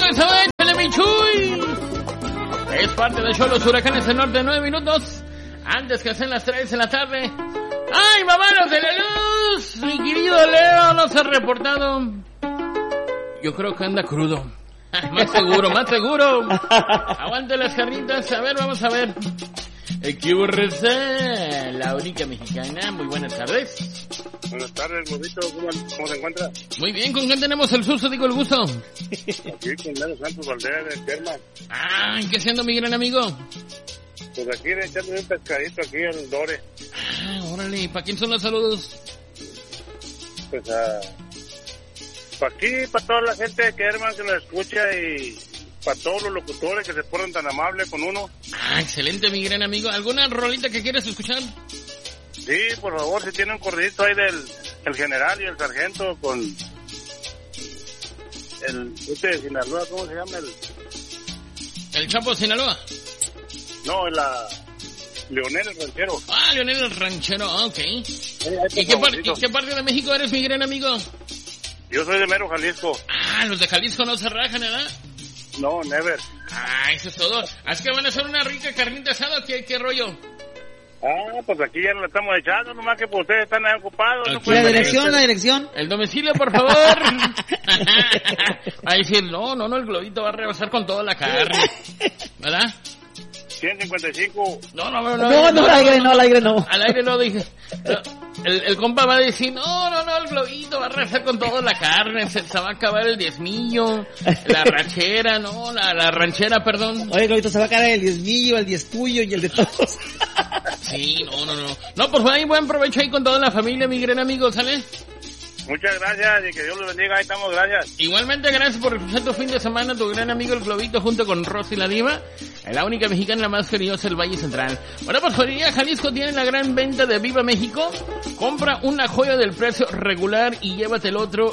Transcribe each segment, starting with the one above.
eso, échale, mi Chuy. Es parte del show Los Huracanes del Norte, 9 minutos antes que sean las 3 de la tarde. ¡Ay, mamanos de la luz! Mi querido Leo no se ha reportado. Yo creo que anda crudo. Más seguro, más seguro. Aguante las carnitas. A ver, vamos a ver. QRC, la única mexicana. Muy buenas tardes. Buenas tardes, Lobito. ¿Cómo se encuentra? Muy bien, ¿con quién tenemos el susto? Digo el gusto. Aquí con Mero Santos Valdez de Kerman. Ah, ¿qué haciendo, mi gran amigo? Pues aquí echándole un pescadito aquí al Dore. Ah, órale, ¿para quién son los saludos? Pues para aquí, para toda la gente de Kerman que lo escucha y para todos los locutores que se ponen tan amables con uno. Ah, excelente, mi gran amigo. ¿Alguna rolita que quieras escuchar? Sí, por favor, si tiene un corridito ahí del general y el sargento con el de Sinaloa, ¿cómo se llama? ¿El Chapo de Sinaloa? No, Leonel el Ranchero. Ah, Leonel el Ranchero, ok. ¿Y qué parte de México eres, mi gran amigo? Yo soy de Mero, Jalisco. Ah, los de Jalisco no se rajan, ¿verdad? No, never. Ah, eso es todo. ¿Es que van a hacer una rica carnita asada o qué rollo? Ah, pues aquí ya lo estamos echando, nomás que pues ustedes están ahí ocupados. Okay. No La dirección. El domicilio, por favor. Va a decir, no, el globito va a rebasar con toda la carne. ¿Verdad? 155. No, al aire no. Al aire no dije. El compa va a decir, no, el globito va a rebasar con toda la carne, se va a acabar el diezmillo, la ranchera, la ranchera, perdón. Oye, globito, se va a acabar el diezmillo, el diez tuyo y el de todos. Sí, no. No, por favor, ahí buen provecho ahí con toda la familia, mi gran amigo, ¿sale? Muchas gracias y que Dios los bendiga, ahí estamos, gracias. Igualmente, gracias por escuchar tu fin de semana, tu gran amigo el Globito junto con Rosy la Diva, la única mexicana, la más cariñosa del Valle Central. Bueno, pues Joyería Jalisco tiene la gran venta de Viva México. Compra una joya del precio regular y llévate el otro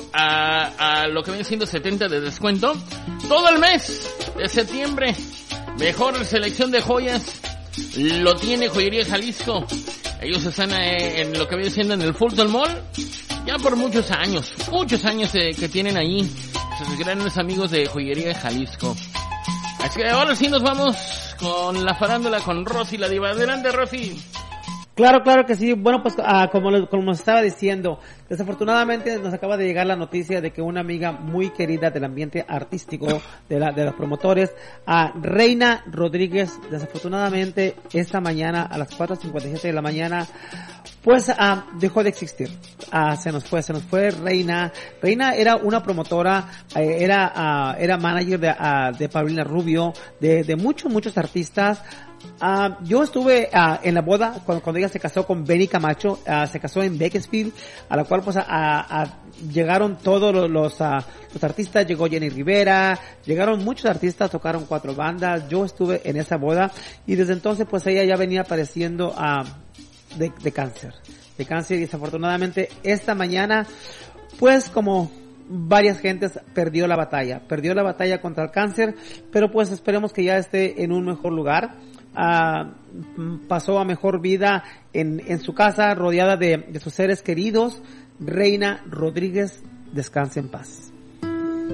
a lo que viene siendo 70 de descuento. Todo el mes de septiembre. Mejor selección de joyas lo tiene Joyería Jalisco. Ellos están en lo que viene siendo en el Fulton Mall. Ya por muchos años que tienen ahí sus grandes amigos de Joyería Jalisco. Así que ahora sí nos vamos con la farándula con Rosy la Diva. Adelante, Rosy. Claro que sí. Bueno, pues como estaba diciendo, desafortunadamente nos acaba de llegar la noticia de que una amiga muy querida del ambiente artístico, de los promotores, Reina Rodríguez, desafortunadamente esta mañana a las 4:57 de la mañana, pues dejó de existir. Se nos fue Reina. Reina era una promotora, era manager de Paulina Rubio, de muchos artistas. Yo estuve en la boda cuando ella se casó con Benny Camacho, se casó en Bakersfield, a la cual pues llegaron todos los artistas, llegó Jenny Rivera, llegaron muchos artistas, tocaron 4 bandas, yo estuve en esa boda y desde entonces pues ella ya venía padeciendo de cáncer y desafortunadamente esta mañana pues como varias gentes perdió la batalla contra el cáncer, pero pues esperemos que ya esté en un mejor lugar. Pasó a mejor vida en su casa rodeada de sus seres queridos. Reina Rodríguez, descanse en paz.